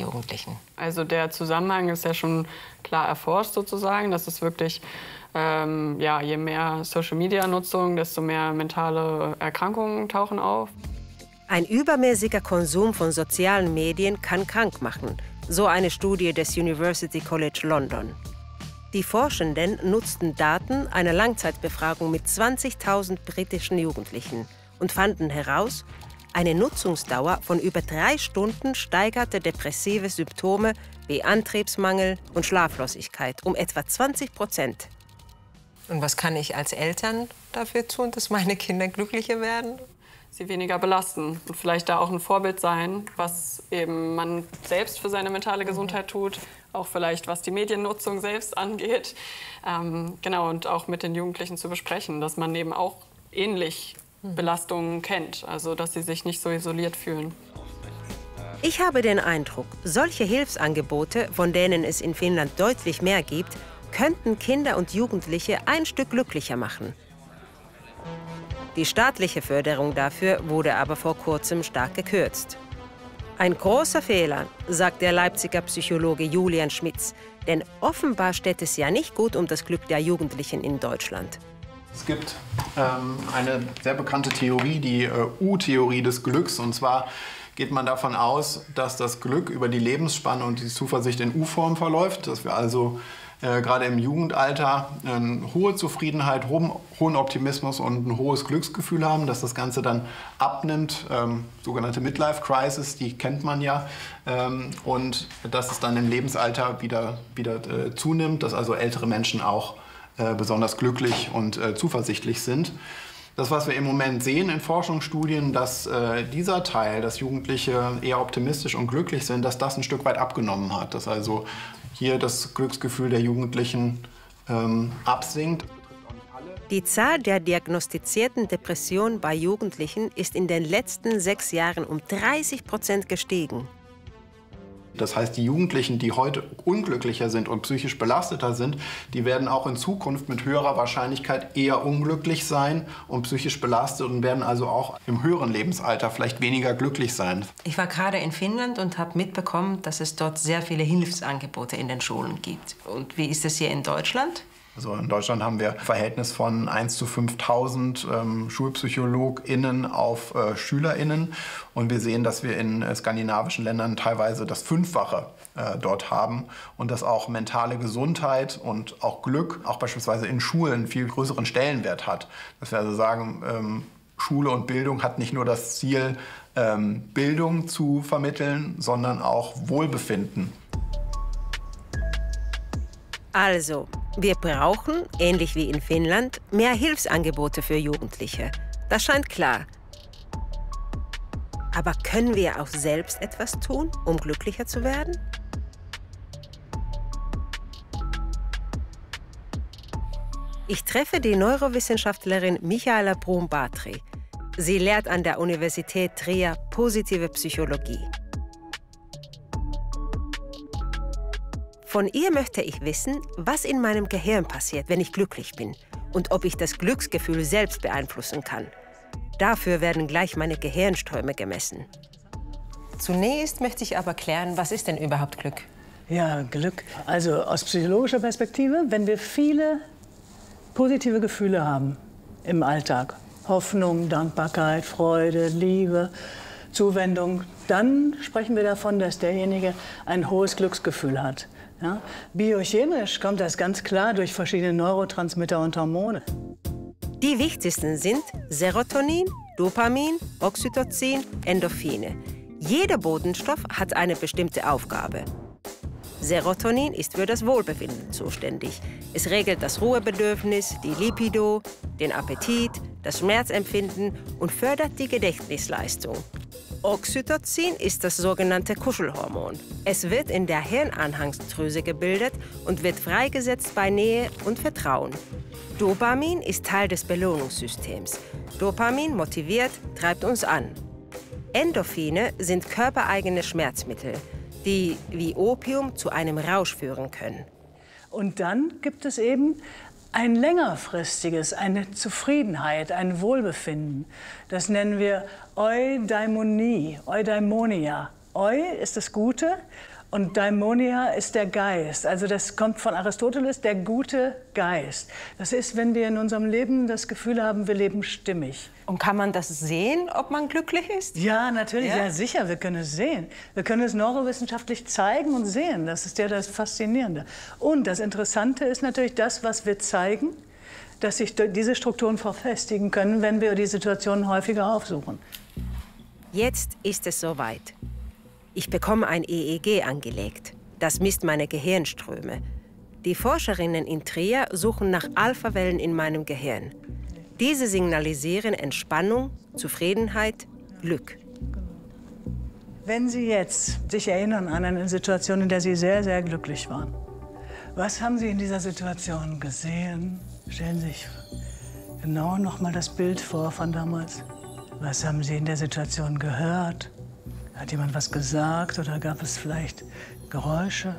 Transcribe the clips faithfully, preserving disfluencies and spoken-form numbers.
Jugendlichen? Also der Zusammenhang ist ja schon klar erforscht sozusagen. Das ist wirklich, ähm, ja, je mehr Social-Media-Nutzung, desto mehr mentale Erkrankungen tauchen auf. Ein übermäßiger Konsum von sozialen Medien kann krank machen, so eine Studie des University College London. Die Forschenden nutzten Daten einer Langzeitbefragung mit zwanzigtausend britischen Jugendlichen und fanden heraus, eine Nutzungsdauer von über drei Stunden steigerte depressive Symptome wie Antriebsmangel und Schlaflosigkeit um etwa zwanzig Prozent. Und was kann ich als Eltern dafür tun, dass meine Kinder glücklicher werden? Sie weniger belasten und vielleicht da auch ein Vorbild sein, was eben man selbst für seine mentale Gesundheit tut, auch vielleicht was die Mediennutzung selbst angeht. Ähm, genau, und auch mit den Jugendlichen zu besprechen, dass man eben auch ähnlich Belastungen kennt, also dass sie sich nicht so isoliert fühlen. Ich habe den Eindruck, solche Hilfsangebote, von denen es in Finnland deutlich mehr gibt, könnten Kinder und Jugendliche ein Stück glücklicher machen. Die staatliche Förderung dafür wurde aber vor kurzem stark gekürzt. Ein großer Fehler, sagt der Leipziger Psychologe Julian Schmitz, denn offenbar steht es ja nicht gut um das Glück der Jugendlichen in Deutschland. Es gibt ähm, eine sehr bekannte Theorie, die äh, U-Theorie des Glücks. Und zwar geht man davon aus, dass das Glück über die Lebensspanne und die Zuversicht in U-Form verläuft. Dass wir also äh, gerade im Jugendalter eine hohe Zufriedenheit, hohen, hohen Optimismus und ein hohes Glücksgefühl haben. Dass das Ganze dann abnimmt, ähm, sogenannte Midlife-Crisis, die kennt man ja. Ähm, und dass es dann im Lebensalter wieder, wieder äh, zunimmt, dass also ältere Menschen auch besonders glücklich und äh, zuversichtlich sind. Das, was wir im Moment sehen in Forschungsstudien, dass äh, dieser Teil, dass Jugendliche eher optimistisch und glücklich sind, dass das ein Stück weit abgenommen hat. Dass also hier das Glücksgefühl der Jugendlichen ähm, absinkt. Die Zahl der diagnostizierten Depressionen bei Jugendlichen ist in den letzten sechs Jahren um dreißig Prozent gestiegen. Das heißt, die Jugendlichen, die heute unglücklicher sind und psychisch belasteter sind, die werden auch in Zukunft mit höherer Wahrscheinlichkeit eher unglücklich sein und psychisch belastet und werden also auch im höheren Lebensalter vielleicht weniger glücklich sein. Ich war gerade in Finnland und habe mitbekommen, dass es dort sehr viele Hilfsangebote in den Schulen gibt. Und wie ist es hier in Deutschland? Also in Deutschland haben wir ein Verhältnis von eins zu fünftausend ähm, SchulpsychologInnen auf äh, SchülerInnen. Und wir sehen, dass wir in äh, skandinavischen Ländern teilweise das Fünffache äh, dort haben. Und dass auch mentale Gesundheit und auch Glück auch beispielsweise in Schulen einen viel größeren Stellenwert hat. Dass wir also sagen, ähm, Schule und Bildung hat nicht nur das Ziel, ähm, Bildung zu vermitteln, sondern auch Wohlbefinden. Also, wir brauchen, ähnlich wie in Finnland, mehr Hilfsangebote für Jugendliche. Das scheint klar. Aber können wir auch selbst etwas tun, um glücklicher zu werden? Ich treffe die Neurowissenschaftlerin Michaela Bruun-Batri. Sie lehrt an der Universität Trier positive Psychologie. Von ihr möchte ich wissen, was in meinem Gehirn passiert, wenn ich glücklich bin und ob ich das Glücksgefühl selbst beeinflussen kann. Dafür werden gleich meine Gehirnströme gemessen. Zunächst möchte ich aber klären, was ist denn überhaupt Glück? Ja, Glück. Also aus psychologischer Perspektive, wenn wir viele positive Gefühle haben im Alltag, Hoffnung, Dankbarkeit, Freude, Liebe, Zuwendung, dann sprechen wir davon, dass derjenige ein hohes Glücksgefühl hat. Ja? Biochemisch kommt das ganz klar durch verschiedene Neurotransmitter und Hormone. Die wichtigsten sind Serotonin, Dopamin, Oxytocin, Endorphine. Jeder Botenstoff hat eine bestimmte Aufgabe. Serotonin ist für das Wohlbefinden zuständig. Es regelt das Ruhebedürfnis, die Libido, den Appetit, das Schmerzempfinden und fördert die Gedächtnisleistung. Oxytocin ist das sogenannte Kuschelhormon. Es wird in der Hirnanhangsdrüse gebildet und wird freigesetzt bei Nähe und Vertrauen. Dopamin ist Teil des Belohnungssystems. Dopamin motiviert, treibt uns an. Endorphine sind körpereigene Schmerzmittel, die wie Opium zu einem Rausch führen können. Und dann gibt es eben ein längerfristiges, eine Zufriedenheit, ein Wohlbefinden. Das nennen wir Eudaimonie, Eudaimonia. Eu ist das Gute und Daimonia ist der Geist. Also das kommt von Aristoteles, der gute Geist. Das ist, wenn wir in unserem Leben das Gefühl haben, wir leben stimmig. Und kann man das sehen, ob man glücklich ist? Ja, natürlich, ja? ja, sicher, wir können es sehen. Wir können es neurowissenschaftlich zeigen und sehen. Das ist ja das Faszinierende. Und das Interessante ist natürlich das, was wir zeigen, dass sich diese Strukturen verfestigen können, wenn wir die Situationen häufiger aufsuchen. Jetzt ist es soweit. Ich bekomme ein E E G angelegt. Das misst meine Gehirnströme. Die Forscherinnen in Trier suchen nach Alphawellen in meinem Gehirn. Diese signalisieren Entspannung, Zufriedenheit, Glück. Wenn Sie jetzt sich erinnern an eine Situation, in der Sie sehr, sehr glücklich waren, was haben Sie in dieser Situation gesehen? Stellen Sie sich genau noch mal das Bild vor von damals. Was haben Sie in der Situation gehört? Hat jemand was gesagt oder gab es vielleicht Geräusche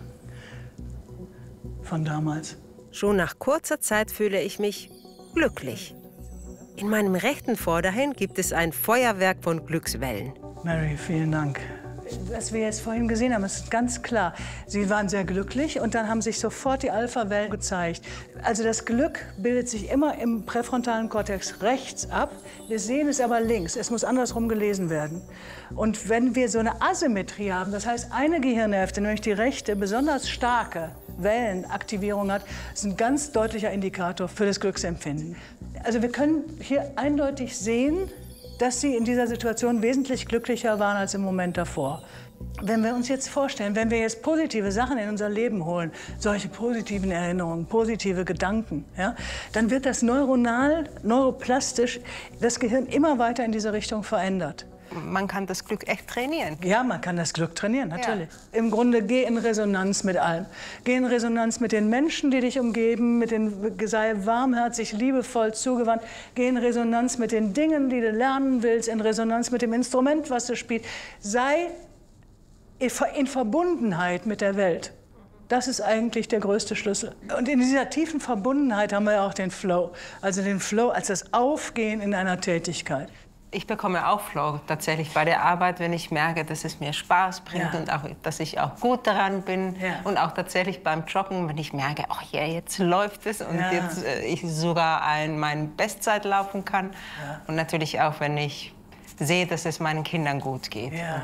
von damals? Schon nach kurzer Zeit fühle ich mich glücklich. In meinem rechten Vorderhirn gibt es ein Feuerwerk von Glückswellen. Mary, vielen Dank. Was wir jetzt vorhin gesehen haben, ist ganz klar. Sie waren sehr glücklich und dann haben sich sofort die Alpha-Wellen gezeigt. Also das Glück bildet sich immer im präfrontalen Kortex rechts ab. Wir sehen es aber links. Es muss andersrum gelesen werden. Und wenn wir so eine Asymmetrie haben, das heißt eine Gehirnhälfte, nämlich die rechte, besonders starke Wellenaktivierung hat, ist ein ganz deutlicher Indikator für das Glücksempfinden. Also wir können hier eindeutig sehen, dass Sie in dieser Situation wesentlich glücklicher waren als im Moment davor. Wenn wir uns jetzt vorstellen, wenn wir jetzt positive Sachen in unser Leben holen, solche positiven Erinnerungen, positive Gedanken, ja, dann wird das neuronal, neuroplastisch, das Gehirn immer weiter in diese Richtung verändert. Man kann das Glück echt trainieren. Ja, man kann das Glück trainieren, natürlich. Ja. Im Grunde geh in Resonanz mit allem. Geh in Resonanz mit den Menschen, die dich umgeben, mit den, sei warmherzig, liebevoll zugewandt. Geh in Resonanz mit den Dingen, die du lernen willst, in Resonanz mit dem Instrument, was du spielst. Sei in Verbundenheit mit der Welt. Das ist eigentlich der größte Schlüssel. Und in dieser tiefen Verbundenheit haben wir ja auch den Flow. Also den Flow als das Aufgehen in einer Tätigkeit. Ich bekomme auch Flow tatsächlich bei der Arbeit, wenn ich merke, dass es mir Spaß bringt Ja. und auch, dass ich auch gut daran bin. Ja. Und auch tatsächlich beim Joggen, wenn ich merke, oh ja, jetzt läuft es und Ja. jetzt äh, ich sogar ein, meine Bestzeit laufen kann. Ja. Und natürlich auch, wenn ich sehe, dass es meinen Kindern gut geht. Ja.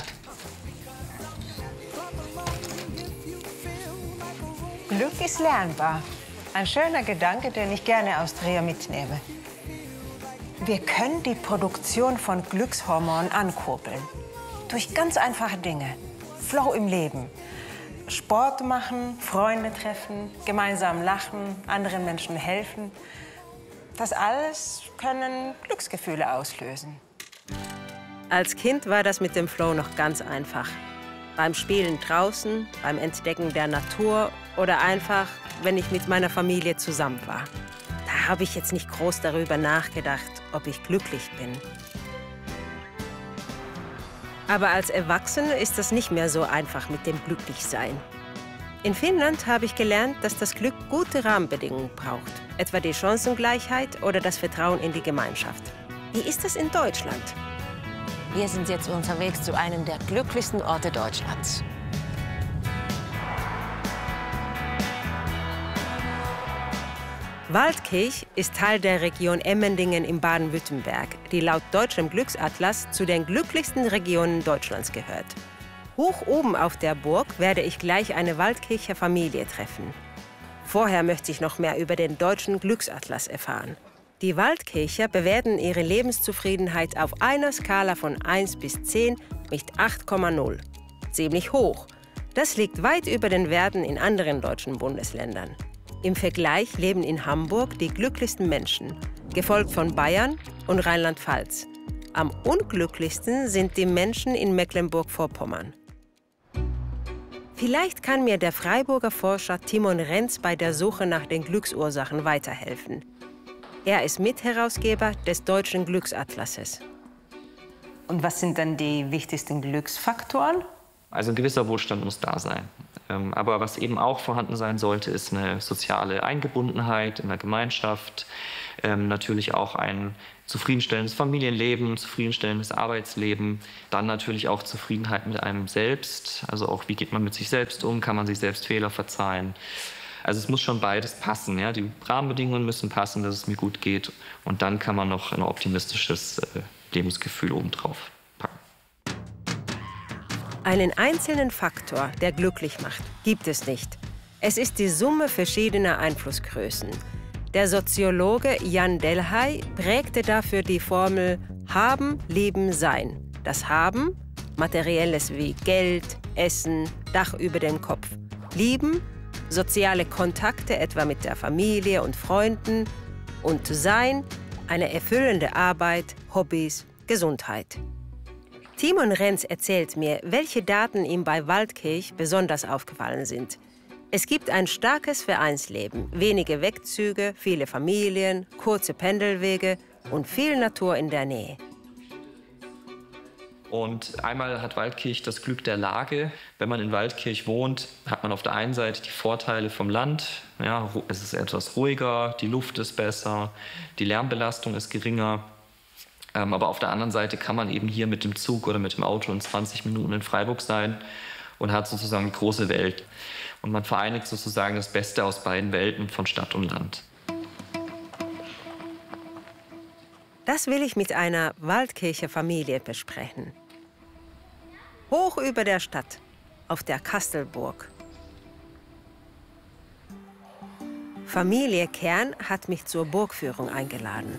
Glück ist lernbar. Ein schöner Gedanke, den ich gerne aus Trier mitnehme. Wir können die Produktion von Glückshormonen ankurbeln. Durch ganz einfache Dinge. Flow im Leben. Sport machen, Freunde treffen, gemeinsam lachen, anderen Menschen helfen. Das alles können Glücksgefühle auslösen. Als Kind war das mit dem Flow noch ganz einfach. Beim Spielen draußen, beim Entdecken der Natur oder einfach, wenn ich mit meiner Familie zusammen war. Da habe ich jetzt nicht groß darüber nachgedacht, ob ich glücklich bin. Aber als Erwachsene ist das nicht mehr so einfach mit dem Glücklichsein. In Finnland habe ich gelernt, dass das Glück gute Rahmenbedingungen braucht, etwa die Chancengleichheit oder das Vertrauen in die Gemeinschaft. Wie ist das in Deutschland? Wir sind jetzt unterwegs zu einem der glücklichsten Orte Deutschlands. Waldkirch ist Teil der Region Emmendingen in Baden-Württemberg, die laut deutschem Glücksatlas zu den glücklichsten Regionen Deutschlands gehört. Hoch oben auf der Burg werde ich gleich eine Waldkircher Familie treffen. Vorher möchte ich noch mehr über den deutschen Glücksatlas erfahren. Die Waldkircher bewerten ihre Lebenszufriedenheit auf einer Skala von eins bis zehn mit acht Komma null. Ziemlich hoch. Das liegt weit über den Werten in anderen deutschen Bundesländern. Im Vergleich leben in Hamburg die glücklichsten Menschen, gefolgt von Bayern und Rheinland-Pfalz. Am unglücklichsten sind die Menschen in Mecklenburg-Vorpommern. Vielleicht kann mir der Freiburger Forscher Timon Renz bei der Suche nach den Glücksursachen weiterhelfen. Er ist Mitherausgeber des deutschen Glücksatlases. Und was sind dann die wichtigsten Glücksfaktoren? Also ein gewisser Wohlstand muss da sein. Aber was eben auch vorhanden sein sollte, ist eine soziale Eingebundenheit in der Gemeinschaft, ähm, natürlich auch ein zufriedenstellendes Familienleben, zufriedenstellendes Arbeitsleben, dann natürlich auch Zufriedenheit mit einem selbst, also auch wie geht man mit sich selbst um, kann man sich selbst Fehler verzeihen. Also es muss schon beides passen, ja? Die Rahmenbedingungen müssen passen, dass es mir gut geht und dann kann man noch ein optimistisches äh, Lebensgefühl obendrauf packen. Einen einzelnen Faktor, der glücklich macht, gibt es nicht. Es ist die Summe verschiedener Einflussgrößen. Der Soziologe Jan Delhay prägte dafür die Formel Haben, Leben, Sein. Das Haben, Materielles wie Geld, Essen, Dach über dem Kopf. Lieben, soziale Kontakte etwa mit der Familie und Freunden. Und Sein, eine erfüllende Arbeit, Hobbys, Gesundheit. Timon Renz erzählt mir, welche Daten ihm bei Waldkirch besonders aufgefallen sind. Es gibt ein starkes Vereinsleben, wenige Wegzüge, viele Familien, kurze Pendelwege und viel Natur in der Nähe. Und einmal hat Waldkirch das Glück der Lage. Wenn man in Waldkirch wohnt, hat man auf der einen Seite die Vorteile vom Land. Ja, es ist etwas ruhiger, die Luft ist besser, die Lärmbelastung ist geringer. Ähm, aber auf der anderen Seite kann man eben hier mit dem Zug oder mit dem Auto in zwanzig Minuten in Freiburg sein und hat sozusagen die große Welt. Und man vereinigt sozusagen das Beste aus beiden Welten von Stadt und Land. Das will ich mit einer Waldkircher Familie besprechen. Hoch über der Stadt, auf der Kastelburg. Familie Kern hat mich zur Burgführung eingeladen.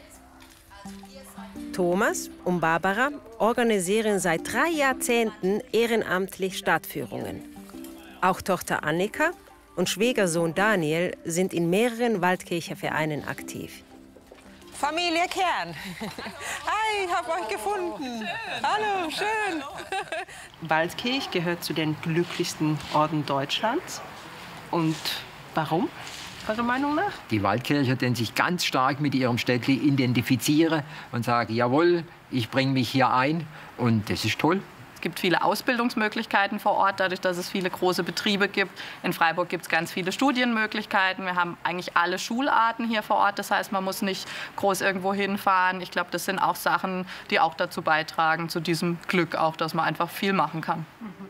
Thomas und Barbara organisieren seit drei Jahrzehnten ehrenamtlich Stadtführungen. Auch Tochter Annika und Schwiegersohn Daniel sind in mehreren Waldkircher Vereinen aktiv. Familie Kern. Hi, ich habe euch gefunden. Hallo, schön. Waldkirch gehört zu den glücklichsten Orten Deutschlands. Und warum, eurer Meinung nach? Die Waldkircher, die sich ganz stark mit ihrem Städtli identifizieren und sagen, jawohl, ich bringe mich hier ein. Und das ist toll. Es gibt viele Ausbildungsmöglichkeiten vor Ort, dadurch, dass es viele große Betriebe gibt. In Freiburg gibt es ganz viele Studienmöglichkeiten. Wir haben eigentlich alle Schularten hier vor Ort. Das heißt, man muss nicht groß irgendwo hinfahren. Ich glaube, das sind auch Sachen, die auch dazu beitragen, zu diesem Glück auch, dass man einfach viel machen kann.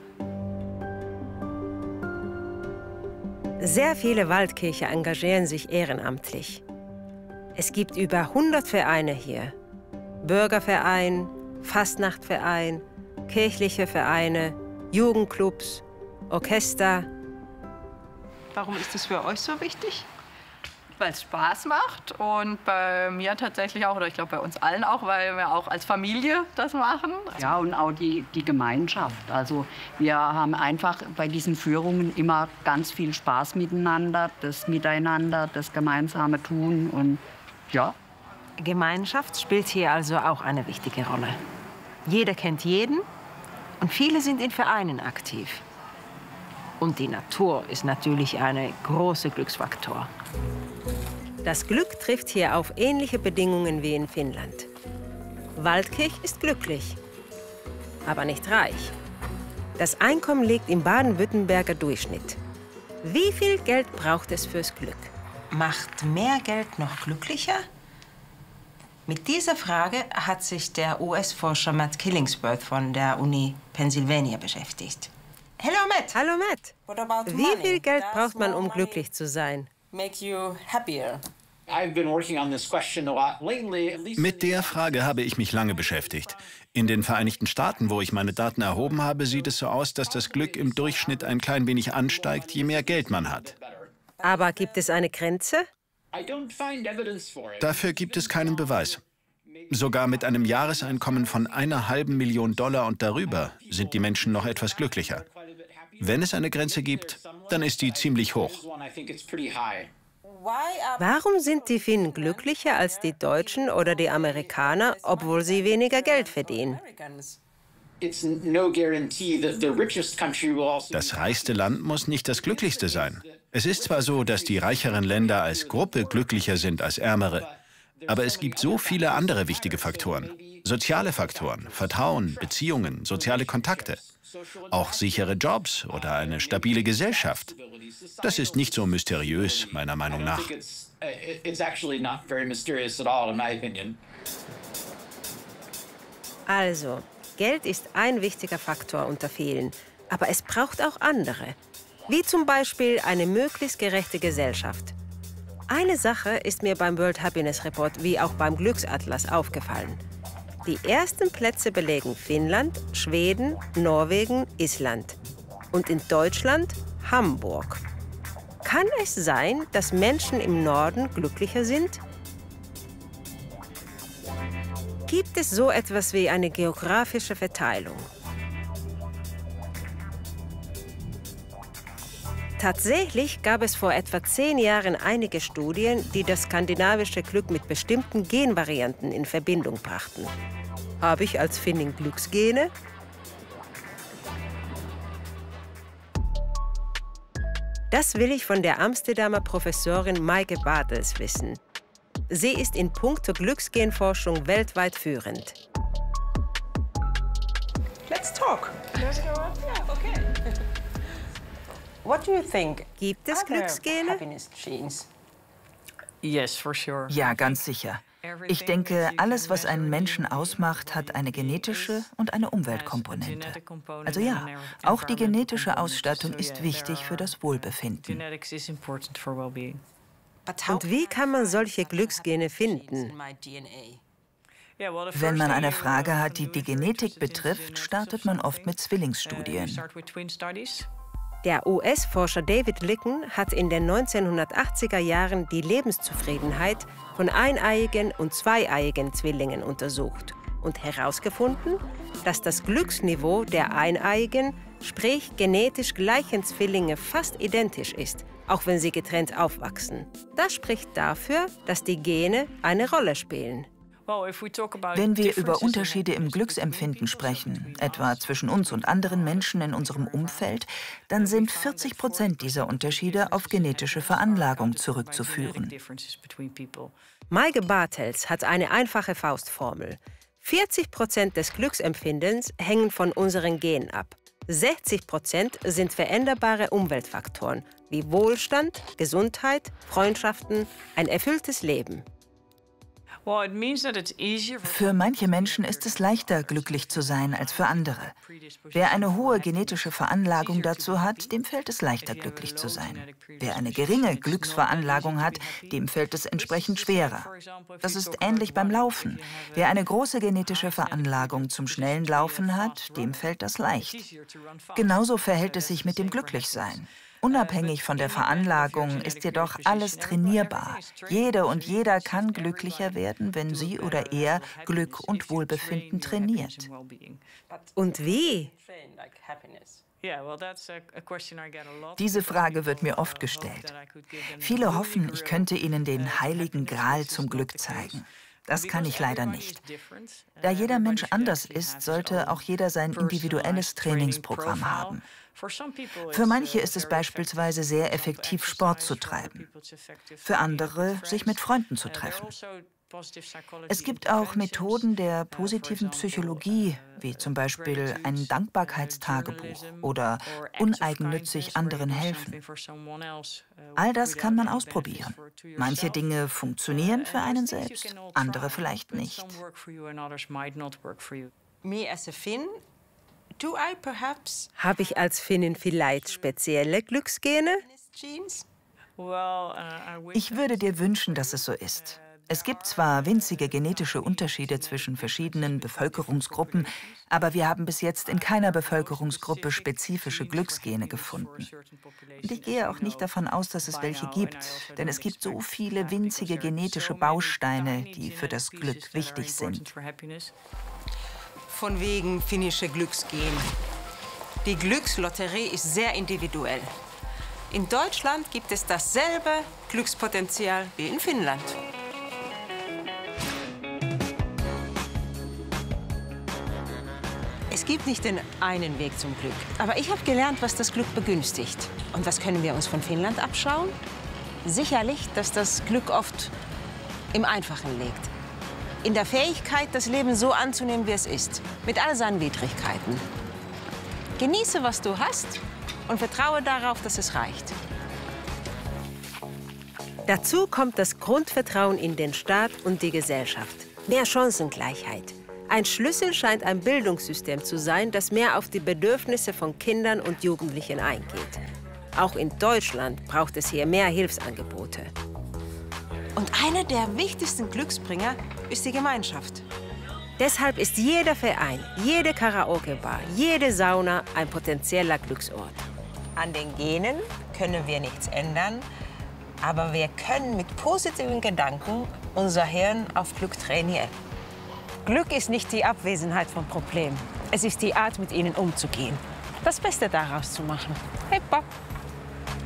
Sehr viele Waldkircher engagieren sich ehrenamtlich. Es gibt über hundert Vereine hier. Bürgerverein, Fastnachtverein, kirchliche Vereine, Jugendclubs, Orchester. Warum ist das für euch so wichtig? Weil es Spaß macht und bei mir tatsächlich auch, oder ich glaube bei uns allen auch, weil wir auch als Familie das machen. Ja, und auch die, die Gemeinschaft. Also wir haben einfach bei diesen Führungen immer ganz viel Spaß miteinander, das Miteinander, das gemeinsame Tun und ja. Gemeinschaft spielt hier also auch eine wichtige Rolle. Jeder kennt jeden und viele sind in Vereinen aktiv. Und die Natur ist natürlich ein großer Glücksfaktor. Das Glück trifft hier auf ähnliche Bedingungen wie in Finnland. Waldkirch ist glücklich, aber nicht reich. Das Einkommen liegt im baden-württemberger Durchschnitt. Wie viel Geld braucht es fürs Glück? Macht mehr Geld noch glücklicher? Mit dieser Frage hat sich der U S-Forscher Matt Killingsworth von der Uni Pennsylvania beschäftigt. Hello, Matt. Hallo, Matt. What about Wie money? viel Geld Does braucht man, more um money glücklich zu sein? make you happier? Mit der Frage habe ich mich lange beschäftigt. In den Vereinigten Staaten, wo ich meine Daten erhoben habe, sieht es so aus, dass das Glück im Durchschnitt ein klein wenig ansteigt, je mehr Geld man hat. Aber gibt es eine Grenze? Dafür gibt es keinen Beweis. Sogar mit einem Jahreseinkommen von einer halben Million Dollar und darüber sind die Menschen noch etwas glücklicher. Wenn es eine Grenze gibt, dann ist die ziemlich hoch. Warum sind die Finnen glücklicher als die Deutschen oder die Amerikaner, obwohl sie weniger Geld verdienen? Das reichste Land muss nicht das glücklichste sein. Es ist zwar so, dass die reicheren Länder als Gruppe glücklicher sind als ärmere, aber es gibt so viele andere wichtige Faktoren. Soziale Faktoren, Vertrauen, Beziehungen, soziale Kontakte. Auch sichere Jobs oder eine stabile Gesellschaft. Das ist nicht so mysteriös, meiner Meinung nach. Also, Geld ist ein wichtiger Faktor unter vielen, aber es braucht auch andere. Wie zum Beispiel eine möglichst gerechte Gesellschaft. Eine Sache ist mir beim World Happiness Report wie auch beim Glücksatlas aufgefallen. Die ersten Plätze belegen Finnland, Schweden, Norwegen, Island. Und in Deutschland Hamburg. Kann es sein, dass Menschen im Norden glücklicher sind? Gibt es so etwas wie eine geografische Verteilung? Tatsächlich gab es vor etwa zehn Jahren einige Studien, die das skandinavische Glück mit bestimmten Genvarianten in Verbindung brachten. Habe ich als Finnin Glücksgene? Das will ich von der Amsterdamer Professorin Maike Bartels wissen. Sie ist in puncto Glücksgenforschung weltweit führend. Let's talk. Let's go up. Yeah, okay. What do you think? Gibt es Glücksgene? Happiness genes? Yes, for sure. Ja, ganz sicher. Ich denke, alles, was einen Menschen ausmacht, hat eine genetische und eine Umweltkomponente. Also ja, auch die genetische Ausstattung ist wichtig für das Wohlbefinden. Und wie kann man solche Glücksgene finden? Wenn man eine Frage hat, die die Genetik betrifft, startet man oft mit Zwillingsstudien. Der U S-Forscher David Licken hat in den neunzehnhundertachtziger Jahren die Lebenszufriedenheit von eineiigen und zweieiigen Zwillingen untersucht und herausgefunden, dass das Glücksniveau der eineiigen, sprich genetisch gleichen Zwillinge fast identisch ist, auch wenn sie getrennt aufwachsen. Das spricht dafür, dass die Gene eine Rolle spielen. Wenn wir über Unterschiede im Glücksempfinden sprechen, etwa zwischen uns und anderen Menschen in unserem Umfeld, dann sind vierzig Prozent dieser Unterschiede auf genetische Veranlagung zurückzuführen. Maike Bartels hat eine einfache Faustformel. vierzig Prozent des Glücksempfindens hängen von unseren Genen ab. sechzig Prozent sind veränderbare Umweltfaktoren wie Wohlstand, Gesundheit, Freundschaften, ein erfülltes Leben. Für manche Menschen ist es leichter, glücklich zu sein als für andere. Wer eine hohe genetische Veranlagung dazu hat, dem fällt es leichter, glücklich zu sein. Wer eine geringe Glücksveranlagung hat, dem fällt es entsprechend schwerer. Das ist ähnlich beim Laufen. Wer eine große genetische Veranlagung zum schnellen Laufen hat, dem fällt das leicht. Genauso verhält es sich mit dem Glücklichsein. Unabhängig von der Veranlagung ist jedoch alles trainierbar. Jede und jeder kann glücklicher werden, wenn sie oder er Glück und Wohlbefinden trainiert. Und wie? Diese Frage wird mir oft gestellt. Viele hoffen, ich könnte ihnen den heiligen Gral zum Glück zeigen. Das kann ich leider nicht. Da jeder Mensch anders ist, sollte auch jeder sein individuelles Trainingsprogramm haben. Für manche ist es beispielsweise sehr effektiv, Sport zu treiben. Für andere, sich mit Freunden zu treffen. Es gibt auch Methoden der positiven Psychologie, wie zum Beispiel ein Dankbarkeitstagebuch oder uneigennützig anderen helfen. All das kann man ausprobieren. Manche Dinge funktionieren für einen selbst, andere vielleicht nicht. Habe ich als Finnin vielleicht spezielle Glücksgene? Ich würde dir wünschen, dass es so ist. Es gibt zwar winzige genetische Unterschiede zwischen verschiedenen Bevölkerungsgruppen, aber wir haben bis jetzt in keiner Bevölkerungsgruppe spezifische Glücksgene gefunden. Und ich gehe auch nicht davon aus, dass es welche gibt, denn es gibt so viele winzige genetische Bausteine, die für das Glück wichtig sind. Von wegen finnische Glücksgene. Die Glückslotterie ist sehr individuell. In Deutschland gibt es dasselbe Glückspotenzial wie in Finnland. Es gibt nicht den einen Weg zum Glück. Aber ich habe gelernt, was das Glück begünstigt. Und was können wir uns von Finnland abschauen? Sicherlich, dass das Glück oft im Einfachen liegt. In der Fähigkeit, das Leben so anzunehmen, wie es ist. Mit all seinen Widrigkeiten. Genieße, was du hast und vertraue darauf, dass es reicht. Dazu kommt das Grundvertrauen in den Staat und die Gesellschaft. Mehr Chancengleichheit. Ein Schlüssel scheint ein Bildungssystem zu sein, das mehr auf die Bedürfnisse von Kindern und Jugendlichen eingeht. Auch in Deutschland braucht es hier mehr Hilfsangebote. Und einer der wichtigsten Glücksbringer ist die Gemeinschaft. Deshalb ist jeder Verein, jede Karaoke-Bar, jede Sauna ein potenzieller Glücksort. An den Genen können wir nichts ändern, aber wir können mit positiven Gedanken unser Hirn auf Glück trainieren. Glück ist nicht die Abwesenheit von Problemen. Es ist die Art, mit ihnen umzugehen. Das Beste daraus zu machen. Hey, Pop.